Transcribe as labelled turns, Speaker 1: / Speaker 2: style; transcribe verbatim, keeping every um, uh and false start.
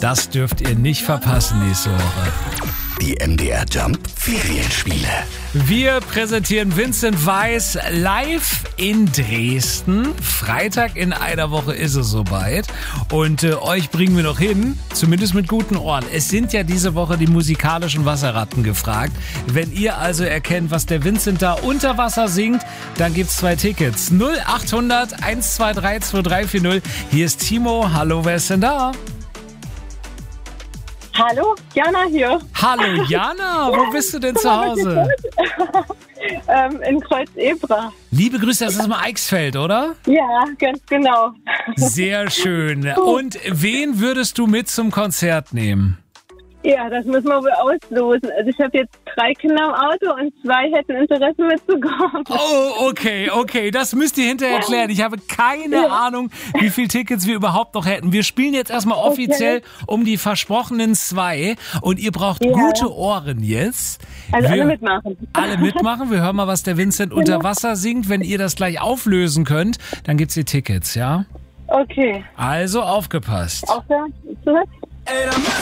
Speaker 1: Das dürft ihr nicht verpassen nächste Woche.
Speaker 2: Die M D R Jump Ferienspiele.
Speaker 1: Wir präsentieren Vincent Weiss live in Dresden. Freitag in einer Woche ist es soweit. Und äh, euch bringen wir noch hin, zumindest mit guten Ohren. Es sind ja diese Woche die musikalischen Wasserratten gefragt. Wenn ihr also erkennt, was der Vincent da unter Wasser singt, dann gibt's zwei Tickets. null acht hundert eins zwei drei zwei drei vier null. Hier ist Timo. Hallo, wer ist denn da?
Speaker 3: Hallo, Jana hier.
Speaker 1: Hallo Jana, wo bist du denn zu Hause?
Speaker 3: ähm, in Kreuz-Ebra.
Speaker 1: Liebe Grüße, das ist mal Eichsfeld, oder?
Speaker 3: Ja, ganz genau.
Speaker 1: Sehr schön. Und wen würdest du mit zum Konzert nehmen?
Speaker 3: Ja, das müssen wir wohl auslosen. Also ich habe jetzt drei Kinder im Auto und zwei hätten Interesse mitzukommen.
Speaker 1: Oh, okay, okay. Das müsst ihr hinterher klären. Ich habe keine ja. Ahnung, wie viele Tickets wir überhaupt noch hätten. Wir spielen jetzt erstmal offiziell okay. um die versprochenen zwei. Und ihr braucht ja. gute Ohren jetzt.
Speaker 3: Also
Speaker 1: wir,
Speaker 3: alle mitmachen.
Speaker 1: Alle mitmachen. Wir hören mal, was der Vincent ja. unter Wasser singt. Wenn ihr das gleich auflösen könnt, dann gibt's die Tickets, ja?
Speaker 3: Okay.
Speaker 1: Also aufgepasst.
Speaker 3: Aufhören.